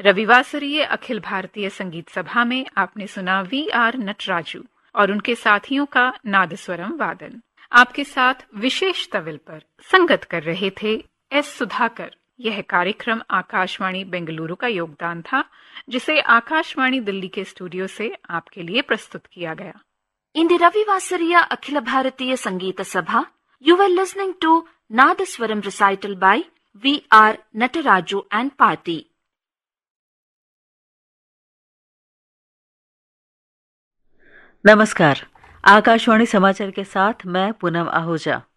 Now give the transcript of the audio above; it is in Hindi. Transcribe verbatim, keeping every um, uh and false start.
रविवासरीय अखिल भारतीय संगीत सभा में आपने सुना वी आर नटराजू और उनके साथियों का नादस्वरम वादन। आपके साथ विशेष तविल पर संगत कर रहे थे एस सुधाकर। यह कार्यक्रम आकाशवाणी बेंगलुरु का योगदान था, जिसे आकाशवाणी दिल्ली के स्टूडियो से आपके लिए प्रस्तुत किया गया। In the Ravivasariya Akhila Bharatiya Sangeeta Sabha, you were listening to Nadaswaram recital by V R Nataraju and Party. नमस्कार, आकाशवाणी समाचार के साथ मैं पूनम आहूजा।